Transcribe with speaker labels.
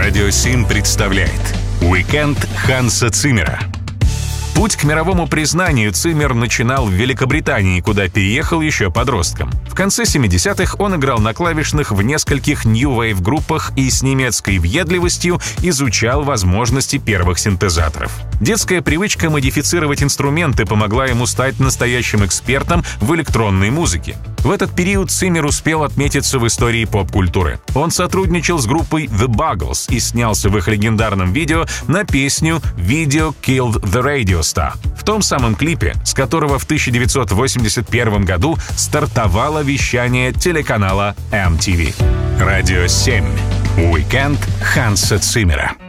Speaker 1: Радио 7 представляет «Уикенд Ханса Циммера». Путь к мировому признанию Циммер начинал в Великобритании, куда переехал еще подростком. В конце 70-х он играл на клавишных в нескольких нью-вейв-группах и с немецкой въедливостью изучал возможности первых синтезаторов. Детская привычка модифицировать инструменты помогла ему стать настоящим экспертом в электронной музыке. В этот период Циммер успел отметиться в истории поп-культуры. Он сотрудничал с группой The Buggles и снялся в их легендарном видео на песню «Video Killed the Radio Star». В том самом клипе, с которого в 1981 году стартовало вещание телеканала MTV. Радио 7. Уикенд Ханса Циммера.